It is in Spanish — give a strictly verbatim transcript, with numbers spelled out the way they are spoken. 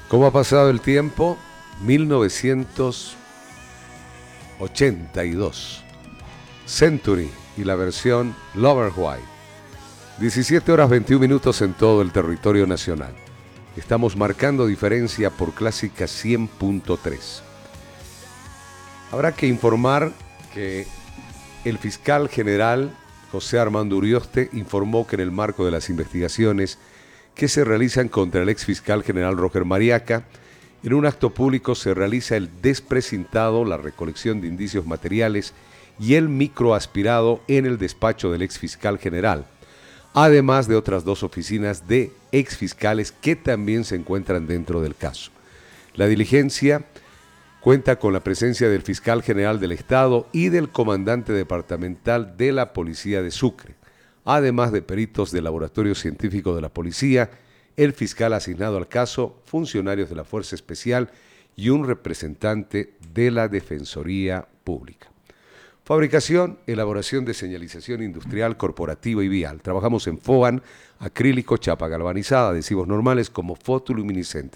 ¿Cómo ha pasado el tiempo? mil novecientos ochenta y dos. Century y la versión Lover White. diecisiete horas veintiún minutos en todo el territorio nacional. Estamos marcando diferencia por Clásica cien punto tres. Habrá que informar que el fiscal general José Armando Urioste informó que en el marco de las investigaciones que se realizan contra el exfiscal general Roger Mariaca, en un acto público se realiza el desprecintado, la recolección de indicios materiales y el microaspirado en el despacho del exfiscal general, además de otras dos oficinas de exfiscales que también se encuentran dentro del caso. La diligencia cuenta con la presencia del fiscal general del Estado y del comandante departamental de la Policía de Sucre, además de peritos del Laboratorio Científico de la Policía, el fiscal asignado al caso, funcionarios de la Fuerza Especial y un representante de la Defensoría Pública. Fabricación, elaboración de señalización industrial, corporativa y vial. Trabajamos en FOAN, acrílico, chapa galvanizada, adhesivos normales como fotoluminiscentes.